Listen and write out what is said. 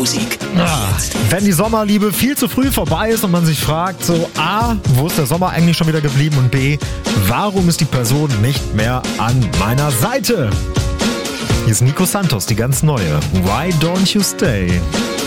Musik. Wenn die Sommerliebe viel zu früh vorbei ist und man sich fragt, so A, wo ist der Sommer eigentlich schon wieder geblieben und B, warum ist die Person nicht mehr an meiner Seite? Hier ist Nico Santos, die ganz neue Why Don't You Stay?